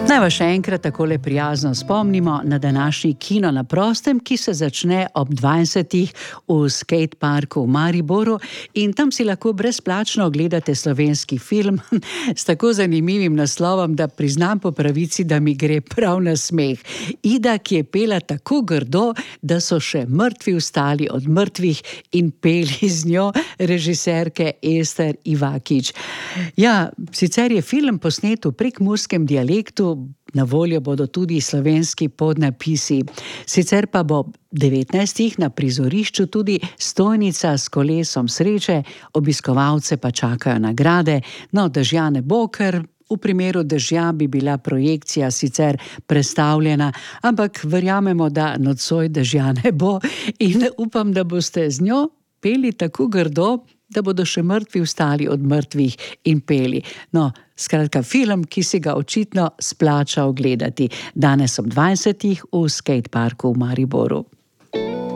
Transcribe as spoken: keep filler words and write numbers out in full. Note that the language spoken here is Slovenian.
Naj vas še enkrat takole prijazno spomnimo na današnji Kino na prostem, ki se začne ob dvajsetih v skate parku v Mariboru in tam si lahko brezplačno ogledate slovenski film s tako zanimivim naslovom, da priznam po pravici, da mi gre prav na smeh. Ida, ki je pela tako grdo, da so še mrtvi vstali od mrtvih in peli z njo, režiserke Ester Ivakič. Ja, sicer je film posnet v prekmurskem dialektu, na voljo bodo tudi slovenski podnapisi. Sicer pa bo devetnajstih na prizorišču tudi stojnica s kolesom sreče, obiskovalce pa čakajo nagrade. No, dežja ne bo, ker v primeru dežja bi bila projekcija sicer prestavljena, ampak verjamemo, da nocoj dežja ne bo in upam, da boste z njo peli tako grdo, da bodo še mrtvi vstali od mrtvih in peli. No, skratka, film, ki si ga očitno splača ogledati. Danes ob dvajsetih v skate parku v Mariboru.